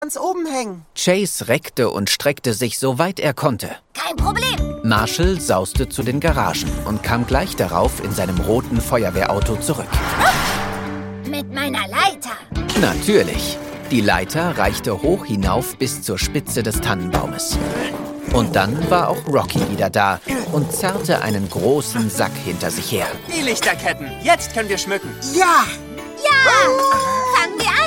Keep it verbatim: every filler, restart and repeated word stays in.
ganz oben hängen. Chase reckte und streckte sich so weit er konnte. Kein Problem. Marshall sauste zu den Garagen und kam gleich darauf in seinem roten Feuerwehrauto zurück. Mit meiner Leiter. Natürlich. Die Leiter reichte hoch hinauf bis zur Spitze des Tannenbaumes. Und dann war auch Rocky wieder da und zerrte einen großen Sack hinter sich her. Die Lichterketten. Jetzt können wir schmücken. Ja! Ja! Fangen wir an!